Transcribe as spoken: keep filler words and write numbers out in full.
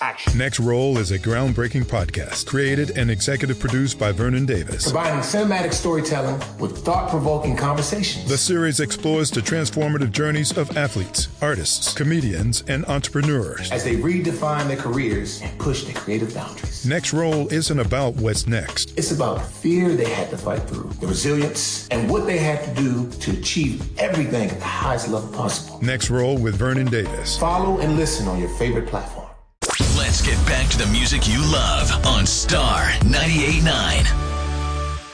action. Next Roll is a groundbreaking podcast created and executive produced by Vernon Davis. Combining cinematic storytelling with thought-provoking conversations. The series explores the transformative journeys of athletes, artists, comedians, and entrepreneurs as they redefine their careers and push their creative boundaries. Next Roll isn't about what's next. It's about the fear they had to fight through, the resilience, and what they had to do to achieve everything at the highest level possible. Next Roll with Vernon Davis. Follow and listen on your favorite platform. Let's get back to the music you love on Star ninety-eight point nine.